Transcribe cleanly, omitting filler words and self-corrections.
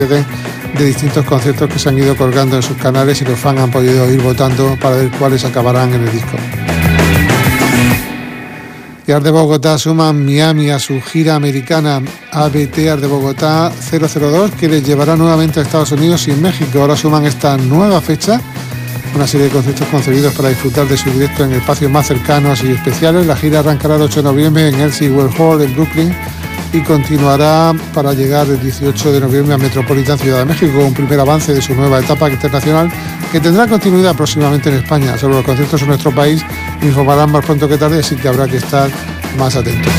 de distintos conciertos que se han ido colgando en sus canales y los fans han podido ir votando para ver cuáles acabarán en el disco. Y Art de Bogotá suman Miami a su gira americana ABT Art de Bogotá 002, que les llevará nuevamente a Estados Unidos y México. Ahora suman esta nueva fecha, una serie de conciertos concebidos para disfrutar de su directo en espacios más cercanos y especiales. La gira arrancará el 8 de noviembre en el SeaWorld Hall en Brooklyn y continuará para llegar el 18 de noviembre a Metropolitan Ciudad de México, un primer avance de su nueva etapa internacional que tendrá continuidad próximamente en España. Sobre los conciertos en nuestro país informarán más pronto que tarde, así que habrá que estar más atentos.